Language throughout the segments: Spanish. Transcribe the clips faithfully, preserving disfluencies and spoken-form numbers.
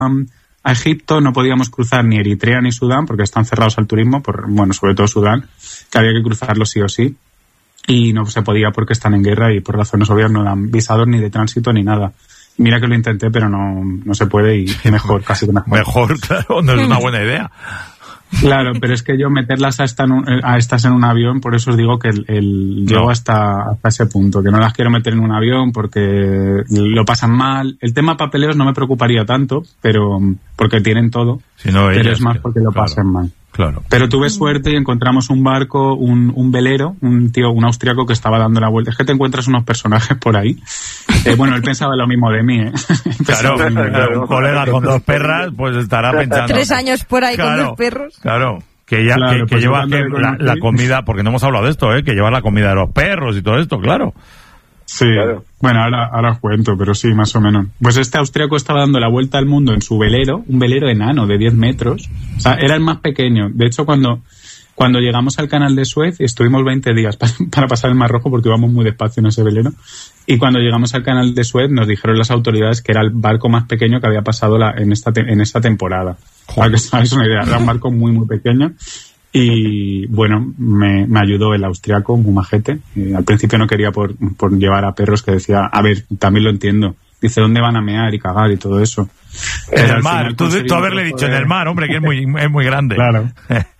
um, a Egipto, no podíamos cruzar ni Eritrea ni Sudán porque están cerrados al turismo, por, bueno, sobre todo Sudán, que había que cruzarlo sí o sí. Y no se podía porque están en guerra y por razones obvias no dan visados ni de tránsito ni nada. Mira que lo intenté, pero no, no se puede y mejor, casi que mejor. Mejor, claro, no es una buena idea. Claro, pero es que yo meterlas a, esta en un, a estas en un avión, por eso os digo que el, el, no. llego hasta, hasta ese punto, que no las quiero meter en un avión porque lo pasan mal. El tema papeleos no me preocuparía tanto, pero porque tienen todo, si no, pero es más porque lo claro, pasan mal. Claro. Pero tuve suerte y encontramos un barco, un, un velero, un tío, un austriaco que estaba dando la vuelta. Es que te encuentras unos personajes por ahí. Eh, bueno, él pensaba lo mismo de mí, ¿eh? Claro, claro, un colega con dos perras, pues estará pensando. Tres años por ahí claro, con dos perros. Claro, que ya claro, que, que pues lleva que la, la comida, porque no hemos hablado de esto, ¿eh? Que lleva la comida de los perros y todo esto, claro. Sí, claro. Bueno, ahora, ahora os cuento, pero sí, más o menos. Pues este austriaco estaba dando la vuelta al mundo en su velero, un velero enano de diez metros. O sea, era el más pequeño. De hecho, cuando, cuando llegamos al canal de Suez, estuvimos veinte días para, para pasar el Mar Rojo porque íbamos muy despacio en ese velero. Y cuando llegamos al canal de Suez, nos dijeron las autoridades que era el barco más pequeño que había pasado la, en, esta te, en esta temporada. Para que os hagáis una idea, era un barco muy, muy pequeño. Y bueno, me, me ayudó el austriaco, muy majete. Eh, al principio no quería por, por llevar a perros, que decía, a ver, también lo entiendo. Dice, ¿dónde van a mear y cagar y todo eso? En Pero el mar, tú, tú haberle dicho de... en el mar, hombre, que es muy, es muy grande. Claro.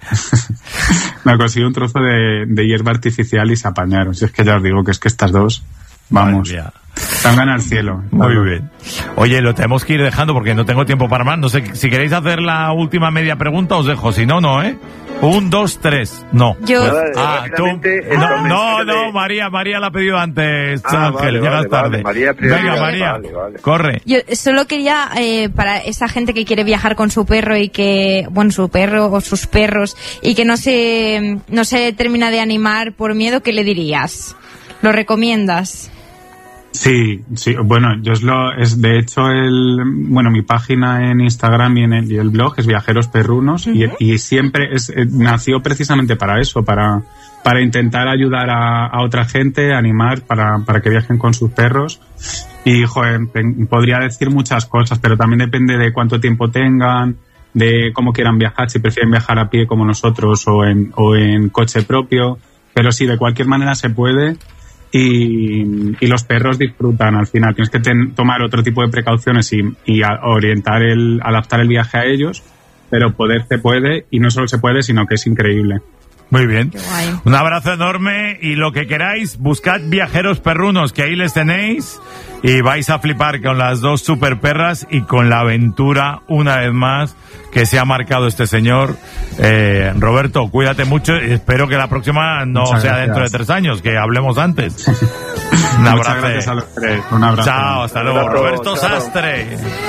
Me consiguió un trozo de, de hierba artificial y se apañaron. Si es que ya os digo que es que estas dos, vamos, salgan al cielo. Muy claro. bien. Oye, lo tenemos que ir dejando porque no tengo tiempo para más. No sé, si queréis hacer la última media pregunta os dejo, si no, no, ¿eh? Un, dos, tres. No. Yo. Ah, tú. No, no, no, María, María la ha pedido antes. Ah, Ángel, vale, llegas vale, tarde. Vale, María, Venga, María, vale, vale. corre. Yo solo quería, eh, para esa gente que quiere viajar con su perro y que, bueno, su perro o sus perros, y que no se, no se termina de animar por miedo, ¿qué le dirías? ¿Lo recomiendas? Sí, sí, bueno, yo es lo, es de hecho el, bueno, mi página en Instagram y en el, y el blog es Viajeros Perrunos, uh-huh. y, y siempre es, eh, nació precisamente para eso, para, para intentar ayudar a, a otra gente, animar para, para que viajen con sus perros. Y, joder, podría decir muchas cosas, pero también depende de cuánto tiempo tengan, de cómo quieran viajar, si prefieren viajar a pie como nosotros o en, o en coche propio. Pero sí, de cualquier manera se puede. Y, y los perros disfrutan al final. Tienes que ten, tomar otro tipo de precauciones y, y a, orientar el, adaptar el viaje a ellos, pero poder se puede, y no solo se puede, sino que es increíble. Muy bien. Un abrazo enorme y lo que queráis, buscad Viajeros Perrunos, que ahí les tenéis y vais a flipar con las dos super perras y con la aventura, una vez más, que se ha marcado este señor. Eh, Roberto, cuídate mucho y espero que la próxima no Muchas sea gracias. Dentro de tres años, que hablemos antes. Un abrazo. Muchas gracias a los tres. Un abrazo. Chao, hasta luego. Abrazo, Roberto chao. Sastre.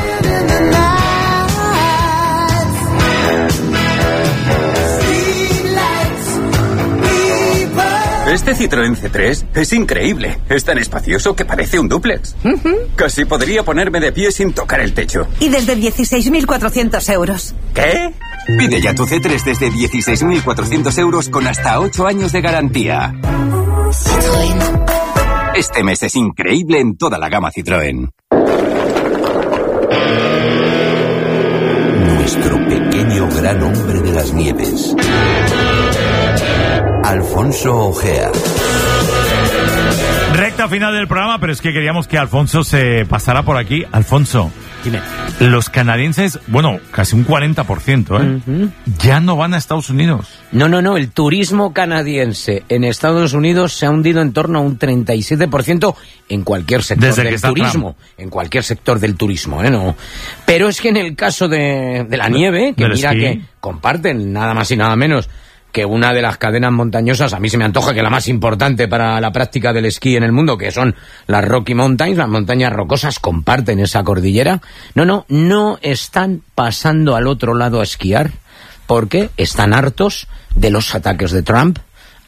Este Citroën C tres es increíble. Es tan espacioso que parece un dúplex. Uh-huh. Casi podría ponerme de pie sin tocar el techo. Y desde dieciséis mil cuatrocientos euros. ¿Qué? Pide ya tu C tres desde dieciséis mil cuatrocientos euros con hasta ocho años de garantía. Citroën. Este mes es increíble en toda la gama Citroën. Nuestro pequeño gran hombre de las nieves. Alfonso Ojea. Recta final del programa, pero es que queríamos que Alfonso se pasara por aquí. Alfonso, dime. Los canadienses, bueno, casi un cuarenta por ciento, ¿eh? Uh-huh. Ya no van a Estados Unidos. No, no, no, el turismo canadiense en Estados Unidos se ha hundido en torno a un treinta y siete por ciento en cualquier sector Desde del turismo. Trump. En cualquier sector del turismo, ¿eh? No. Pero es que en el caso de, de la nieve, que mira esquí. Que comparten nada más y nada menos que una de las cadenas montañosas, a mí se me antoja que la más importante para la práctica del esquí en el mundo, que son las Rocky Mountains, las montañas rocosas, comparten esa cordillera. No, no, no están pasando al otro lado a esquiar, porque están hartos de los ataques de Trump,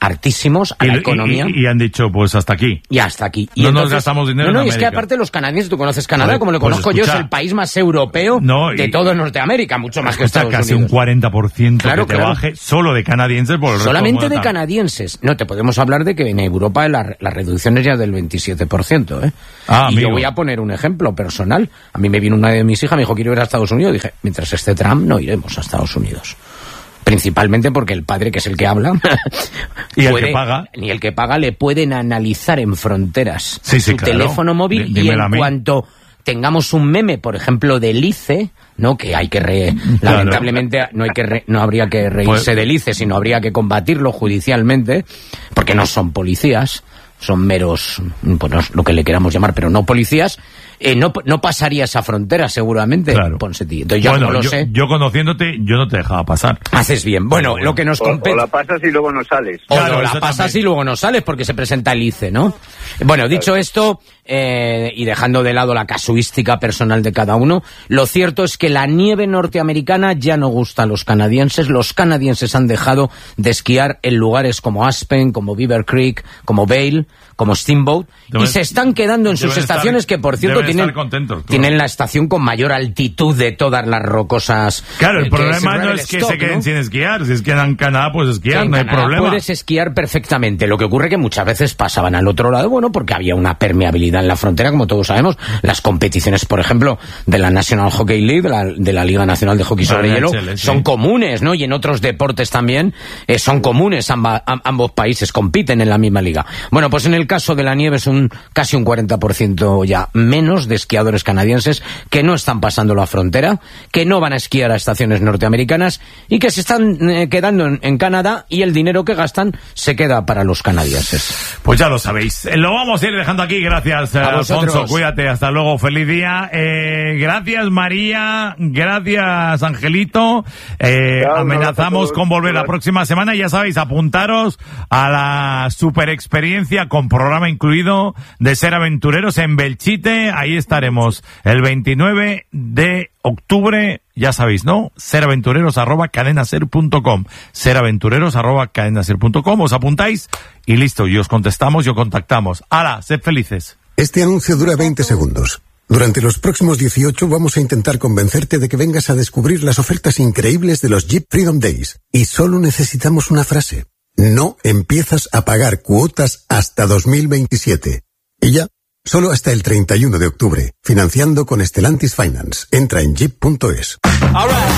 hartísimos a y, la economía. Y, y han dicho, pues hasta aquí. Y hasta aquí. Y no entonces, nos gastamos dinero No, no, en y es que América. aparte los canadienses, tú conoces Canadá, Pues, como lo pues conozco escucha, yo, es el país más europeo no, y, de todo Norteamérica, mucho más que Estados casi Unidos. un cuarenta por ciento Claro, que te claro. baje solo de canadienses por el resto Solamente de moneta. canadienses. No, te podemos hablar de que en Europa la, la reducción es ya del veintisiete por ciento, ¿eh? Ah, y amigo. yo voy a poner un ejemplo personal. A mí me vino una de mis hijas, me dijo, quiero ir a Estados Unidos. Dije, mientras esté Trump, no iremos a Estados Unidos. Principalmente porque el padre, que es el que habla, y el puede, que paga, ni el que paga le pueden analizar en fronteras sí, sí, su claro. teléfono móvil. D- y en a mí. cuanto tengamos un meme, por ejemplo, del I C E, ¿no? Que hay que re... Claro. lamentablemente no hay que re... no habría que reírse Pues- del I C E, sino habría que combatirlo judicialmente, porque no son policías, son meros, pues lo que le queramos llamar, pero no policías. Eh, no, no pasaría esa frontera seguramente, Claro. Ponseti. Entonces ya bueno, como lo yo, sé, yo conociéndote, yo no te dejaba pasar. haces bien. Bueno, Bueno, lo que nos O, compete... o la pasas y luego no sales. O Claro, no la eso pasas también. y luego no sales porque se presenta el I C E, ¿no? Bueno, dicho esto, eh, y dejando de lado la casuística personal de cada uno, lo cierto es que la nieve norteamericana ya no gusta a los canadienses. Los canadienses han dejado de esquiar en lugares como Aspen, como Beaver Creek, como Vail, como Steamboat, Deben- y se están quedando en sus deben estar- estaciones que, por cierto, deben tienen, estar contentos, claro. tienen la estación con mayor altitud de todas las rocosas. Claro, el eh, que problema no Rebel es que Stock, se queden ¿no? sin esquiar. Si es que en Canadá puedes esquiar, Sí, en no hay Canadá problema. puedes esquiar perfectamente. Lo que ocurre que muchas veces pasaban al otro lado, bueno, porque había una permeabilidad en la frontera, como todos sabemos. Las competiciones, por ejemplo, de la National Hockey League, de la, de la Liga Nacional de Hockey sobre La Hielo, N H L, sí. son comunes, ¿no? Y en otros deportes también eh, son comunes. Amba- am- ambos países compiten en la misma liga. Bueno, pues en el caso de la nieve es un casi un cuarenta por ciento ya menos de esquiadores canadienses que no están pasando la frontera, que no van a esquiar a estaciones norteamericanas y que se están eh, quedando en, en Canadá, y el dinero que gastan se queda para los canadienses. Pues ya lo sabéis. Eh, Lo vamos a ir dejando aquí. Gracias, eh, A Alfonso. vosotros. Cuídate. Hasta luego. Feliz día. Eh, gracias, María. Gracias, Angelito. Eh, Chao, un amenazamos abrazo a todos. con volver la Gracias. próxima semana. Ya sabéis, apuntaros a la super experiencia con programa incluido de Ser Aventureros en Belchite. Ahí estaremos el veintinueve de octubre. Ya sabéis, ¿no? Seraventureros arroba cadenaser punto com. Seraventureros arroba cadenaser punto com. Os apuntáis y listo. Y os contestamos y os contactamos. ¡Hala! Sed felices. Este anuncio dura veinte segundos. Durante los próximos dieciocho vamos a intentar convencerte de que vengas a descubrir las ofertas increíbles de los Jeep Freedom Days. Y solo necesitamos una frase. No empiezas a pagar cuotas hasta dos mil veintisiete. Y ya, solo hasta el treinta y uno de octubre. Financiando con Stellantis Finance. Entra en jeep punto es.